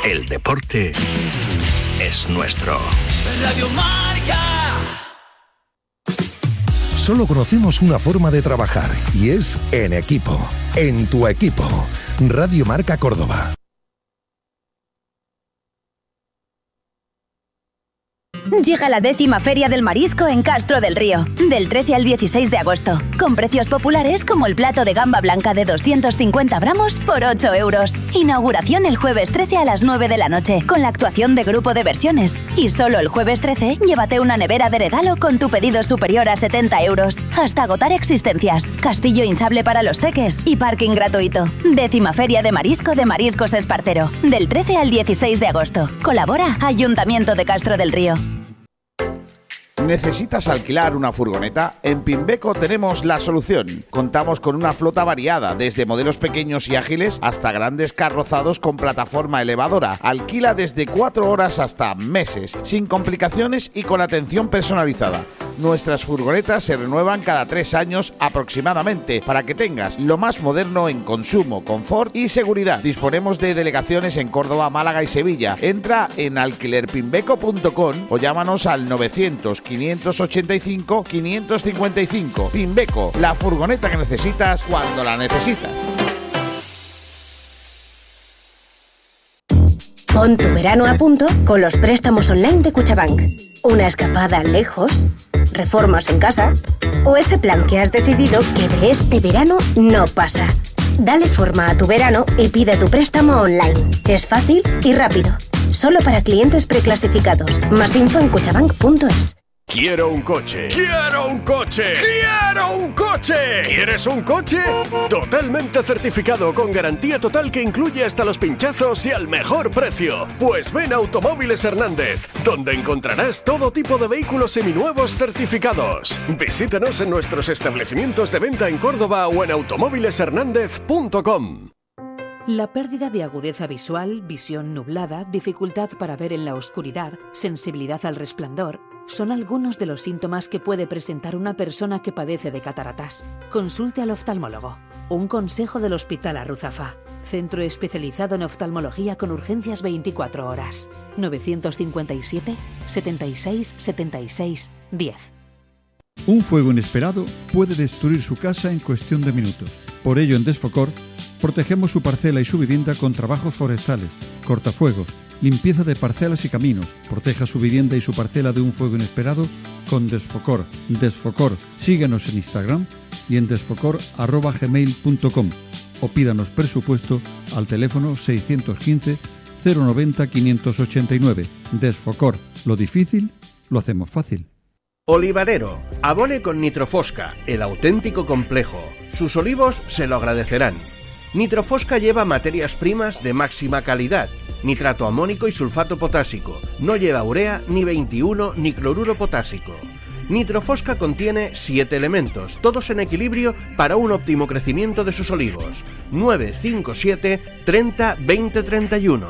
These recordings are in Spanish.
El deporte es nuestro. Radio Marca. Solo conocemos una forma de trabajar y es en equipo. En tu equipo. Radio Marca Córdoba. Llega la 10ª Feria del Marisco en Castro del Río, del 13 al 16 de agosto, con precios populares como el plato de gamba blanca de 250 gramos por 8 euros. Inauguración el jueves 13 a las 9 de la noche, con la actuación de Grupo de Versiones. Y solo el jueves 13, llévate una nevera de regalo con tu pedido superior a 70 euros, hasta agotar existencias. Castillo hinchable para los peques y parking gratuito. 10ª Feria de Marisco de Mariscos Espartero, del 13 al 16 de agosto. Colabora Ayuntamiento de Castro del Río. ¿Necesitas alquilar una furgoneta? En Pimbeco tenemos la solución. Contamos con una flota variada, desde modelos pequeños y ágiles hasta grandes carrozados con plataforma elevadora. Alquila desde 4 horas hasta meses, sin complicaciones y con atención personalizada. Nuestras furgonetas se renuevan cada 3 años aproximadamente, para que tengas lo más moderno en consumo, confort y seguridad. Disponemos de delegaciones en Córdoba, Málaga y Sevilla. Entra en alquilerpimbeco.com o llámanos al 900-585-555. Pimbeco, la furgoneta que necesitas cuando la necesitas. Pon tu verano a punto con los préstamos online de Cuchabank. Una escapada lejos, reformas en casa o ese plan que has decidido que de este verano no pasa. Dale forma a tu verano y pide tu préstamo online. Es fácil y rápido. Solo para clientes preclasificados. Más info en cuchabank.es. Quiero un coche. ¡Quiero un coche! ¡Quiero un coche! ¿Quieres un coche? Totalmente certificado, con garantía total que incluye hasta los pinchazos y al mejor precio. Pues ven a Automóviles Hernández, donde encontrarás todo tipo de vehículos seminuevos certificados. Visítanos en nuestros establecimientos de venta en Córdoba o en automóvileshernandez.com. La pérdida de agudeza visual, visión nublada, dificultad para ver en la oscuridad, sensibilidad al resplandor, son algunos de los síntomas que puede presentar una persona que padece de cataratas. Consulte al oftalmólogo. Un consejo del Hospital Arruzafa. Centro especializado en oftalmología con urgencias 24 horas. 957 76 76 10. Un fuego inesperado puede destruir su casa en cuestión de minutos. Por ello, en Desfocor, protegemos su parcela y su vivienda con trabajos forestales, cortafuegos, limpieza de parcelas y caminos. Proteja su vivienda y su parcela de un fuego inesperado con Desfocor. Desfocor. Síguenos en Instagram y en desfocor@gmail.com o pídanos presupuesto al teléfono 615 090 589. Desfocor. Lo difícil lo hacemos fácil. Olivarero. Abone con Nitrofosca, el auténtico complejo. Sus olivos se lo agradecerán. Nitrofosca lleva materias primas de máxima calidad, nitrato amónico y sulfato potásico. No lleva urea, ni 21, ni cloruro potásico. Nitrofosca contiene 7 elementos, todos en equilibrio para un óptimo crecimiento de sus olivos. 957 30 20 31.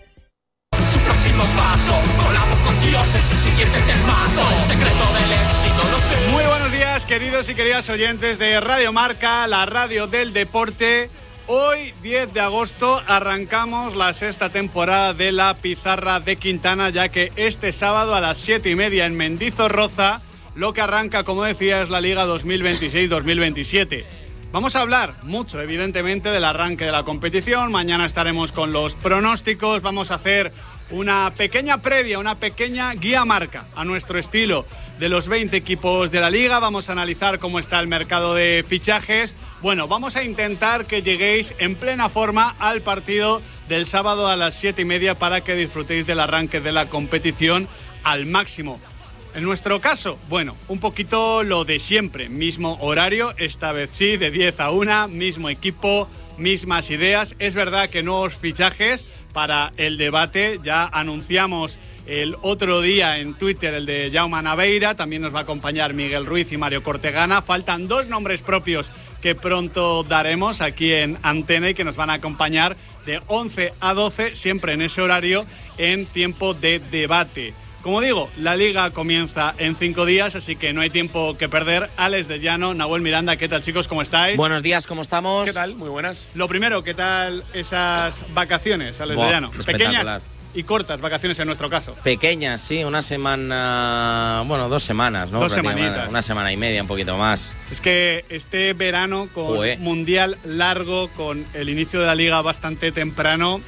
Su próximo paso, colamos con dioses, su siguiente temazo, el secreto del éxito, no sé. Muy buenos días, queridos y queridas oyentes de Radio Marca, la radio del deporte. Hoy, 10 de agosto, arrancamos la 6ª temporada de La Pizarra de Quintana, ya que este sábado a las 7:30 en Mendizorroza, lo que arranca, como decía, es la Liga 2026-2027. Vamos a hablar mucho, evidentemente, del arranque de la competición. Mañana estaremos con los pronósticos, vamos a hacer una pequeña previa, una pequeña guía marca a nuestro estilo de los 20 equipos de la Liga. Vamos a analizar cómo está el mercado de fichajes. Bueno, vamos a intentar que lleguéis en plena forma al partido del sábado a las 7:30 para que disfrutéis del arranque de la competición al máximo. En nuestro caso, bueno, un poquito lo de siempre, mismo horario, esta vez sí, de 10 a 1, mismo equipo, mismas ideas. Es verdad que nuevos fichajes para el debate, ya anunciamos el otro día en Twitter el de Jaume Naveira, también nos va a acompañar Miguel Ruiz y Mario Cortegana. Faltan 2 nombres propios que pronto daremos aquí en Antena y que nos van a acompañar de 11 a 12, siempre en ese horario, en tiempo de debate. Como digo, la Liga comienza en 5 días, así que no hay tiempo que perder. Alex de Llano, Nahuel Miranda, ¿qué tal, chicos? ¿Cómo estáis? Buenos días, ¿cómo estamos? ¿Qué tal? Muy buenas. Lo primero, ¿qué tal esas vacaciones, Alex de Llano? Pequeñas y cortas vacaciones en nuestro caso. Pequeñas, sí, una semana, bueno, 2 semanas, ¿no? 2 semanitas. Una semana y media, un poquito más. Es que este verano, con mundial largo, con el inicio de la Liga bastante temprano,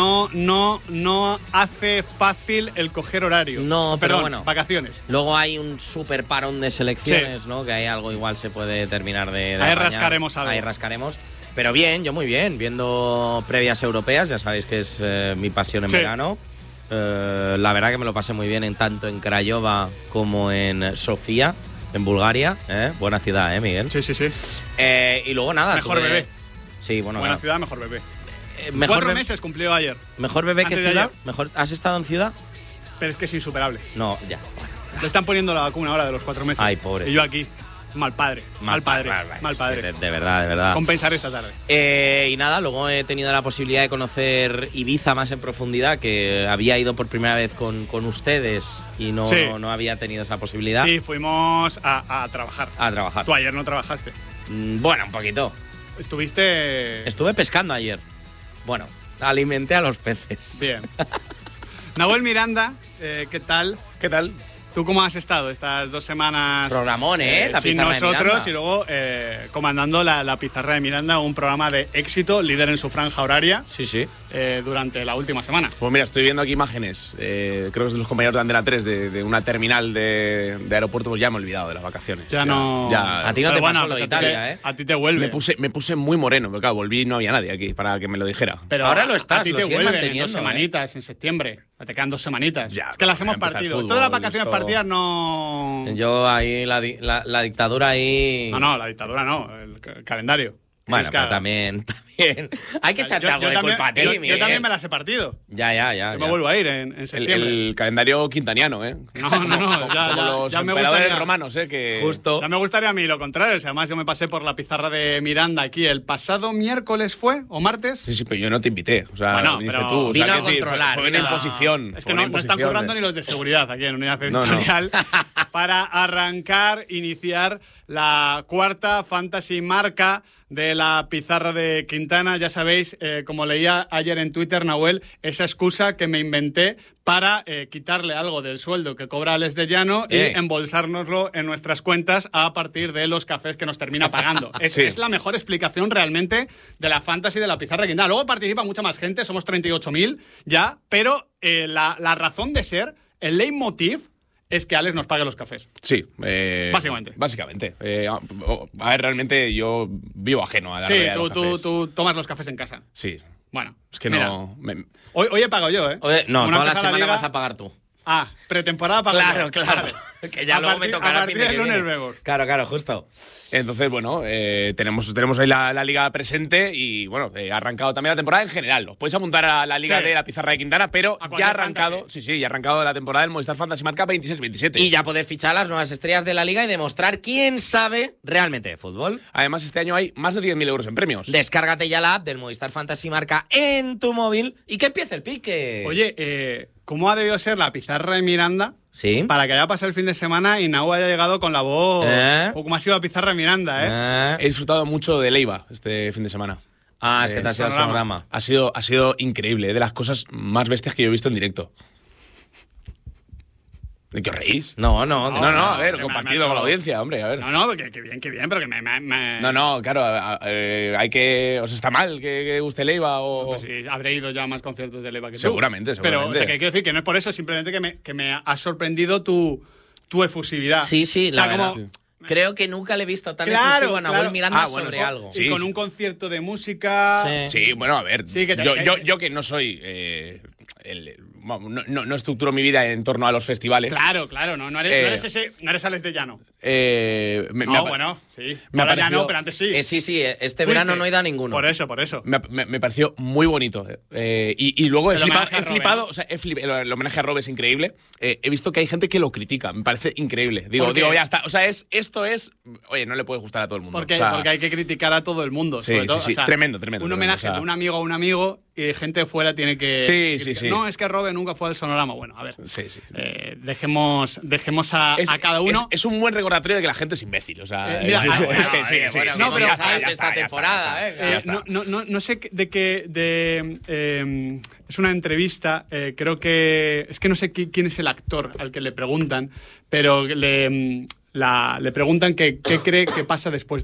no hace fácil el coger horario. No, pero bueno, vacaciones. Luego hay un súper parón de selecciones, ¿no? Que hay algo igual se puede terminar de ahí rascaremos algo. Ahí rascaremos. Pero bien, yo muy bien, viendo previas europeas, ya sabéis que es mi pasión en verano. La verdad que me lo pasé muy bien tanto en Craiova como en Sofía, en Bulgaria. Buena ciudad, Miguel? Sí. Y luego nada. Mejor bebé. Sí, bueno. Buena ciudad, mejor bebé. Mejor 4 meses cumplió ayer. ¿Mejor bebé que ciudad? ¿Has estado en ciudad? Pero es que es insuperable. No, ya. Bueno. Le están poniendo la vacuna ahora de los 4 meses. Ay, pobre. Y yo aquí. Mal padre. Mal padre. De verdad. Compensar esta tarde. Y nada, luego he tenido la posibilidad de conocer Ibiza más en profundidad, que había ido por primera vez con ustedes y no había tenido esa posibilidad. Sí, fuimos a trabajar. A trabajar. Tú ayer no trabajaste. Bueno, un poquito. Estuve pescando ayer. Bueno, alimenté a los peces. Bien. Nahuel Miranda, ¿qué tal? ¿Qué tal? ¿Tú cómo has estado estas 2 semanas? Programón, la sin pizarra nosotros de Miranda. Y luego comandando la pizarra de Miranda, un programa de éxito, líder en su franja horaria. Sí. Durante la última semana. Pues mira, estoy viendo aquí imágenes, creo que es de los compañeros de Antena 3, de una terminal de aeropuerto, pues ya me he olvidado de las vacaciones. Ya no. A ti no te pasó lo de Italia, A ti te vuelve. Me puse muy moreno, pero claro, volví y no había nadie aquí para que me lo dijera. Pero ahora lo estás, a ti te vuelve en 2 semanitas, en septiembre. Te quedan 2 semanitas. Ya, es que las hemos partido. Todas las vacaciones partidas no. Yo ahí, la dictadura ahí. No, la dictadura no, el calendario. Bueno, pero también. Hay que echarte algo de culpa a ti, Yo también me las he partido. Ya. Yo me vuelvo a ir en septiembre. El calendario quintaniano, ¿eh? No. Como los emperadores romanos, que... Justo. Ya me gustaría a mí lo contrario. Además, yo me pasé por la pizarra de Miranda aquí el pasado miércoles, ¿fue? ¿O martes? Sí, pero yo no te invité. O sea, bueno, viniste pero tú. Vino a controlar. Fue una imposición. Es que no están currando ni los de seguridad aquí en Unidad Editorial para arrancar, iniciar la 4ª Fantasy Marca de la pizarra de Quintana. Ya sabéis, como leía ayer en Twitter, Nahuel, esa excusa que me inventé para quitarle algo del sueldo que cobra Alex de Llano y embolsárnoslo en nuestras cuentas a partir de los cafés que nos termina pagando. Es la mejor explicación realmente de la fantasy de la pizarra de Quintana. Luego participa mucha más gente, somos 38.000 ya, pero la razón de ser, el leitmotiv, es que Alex nos pague los cafés. Sí. Básicamente. A ver, realmente yo vivo ajeno a la realidad de los cafés. Tú tomas los cafés en casa. Sí. Bueno. Es que mira, no... Hoy he pagado yo, ¿eh? No, toda la semana vas a pagar tú. Pretemporada para Claro. Que ya luego me tocará fin de lunes vemos. Claro, justo. Entonces, bueno, tenemos ahí la liga presente y, bueno, ha arrancado también la temporada en general. Os podéis apuntar a la liga de la pizarra de Quintana, pero ya ha arrancado, ya ha arrancado la temporada del Movistar Fantasy Marca 26-27. Y ya podéis fichar a las nuevas estrellas de la liga y demostrar quién sabe realmente de fútbol. Además, este año hay más de 10.000 euros en premios. Descárgate ya la app del Movistar Fantasy Marca en tu móvil y que empiece el pique. Oye, ¿cómo ha debido ser la pizarra de Miranda? Sí. Para que haya pasado el fin de semana y Nau haya llegado con la voz. O como ha sido la pizarra de Miranda, He disfrutado mucho de Leiva este fin de semana. Es que te ha sido el sonorama. Ha sido increíble, de las cosas más bestias que yo he visto en directo. ¿De qué os reís? No, a ver, compartido con la audiencia, hombre, a ver. No, que bien, pero que me... No, claro, hay que... ¿Os está mal que guste Leiva o...? Pues sí, habré ido ya a más conciertos de Leiva que tú. Seguramente. Pero, o sea, que quiero decir que no es por eso, simplemente que me ha sorprendido tu efusividad. Sí, o sea, la verdad. Creo que nunca le he visto tan efusivo a Nahuel Miranda sobre algo. Sí, con un concierto de música... Sí, bueno, a ver, yo que no soy... No estructuro mi vida en torno a los festivales. Claro, no eres Alex de Llano. Sí. Ahora ya no, pero antes sí. Sí, este verano no he ido a ninguno. Por eso. Me pareció muy bonito. Y luego he flipado, o sea, el homenaje a Rob es increíble. He visto que hay gente que lo critica, me parece increíble. Digo, ya está. O sea, esto es... Oye, no le puede gustar a todo el mundo. Porque hay que criticar a todo el mundo. Sí, sobre todo. Sí, o sea, tremendo. Un homenaje de un amigo a un amigo y gente de fuera tiene que... Sí. No, es que Rob nunca fue al Sonorama. Bueno, a ver. Sí. Dejemos a cada uno. Es un buen recordatorio de que la gente es imbécil. O sea, esta temporada. No sé de qué. Es una entrevista. Creo que. Es que no sé quién es el actor al que le preguntan, pero le preguntan qué cree que pasa después